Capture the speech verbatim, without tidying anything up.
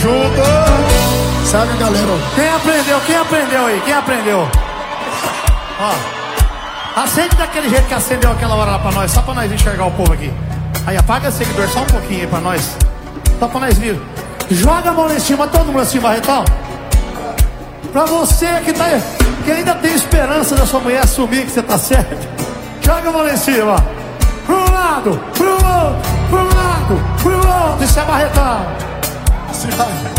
junto. Sabe, galera? Quem aprendeu? Quem aprendeu aí? Quem aprendeu? Ó, acende daquele jeito que acendeu aquela hora lá pra nós, só pra nós enxergar o povo aqui. Aí apaga o seguidor só um pouquinho aí pra nós, só pra nós vir. Joga a mão lá em cima, todo mundo assim, Barretão. Pra você que, tá, que ainda tem esperança da sua mulher assumir que você tá certo, joga a mão lá em cima. Pro um lado, pro outro, pro lado, pro outro. Isso é Barretão.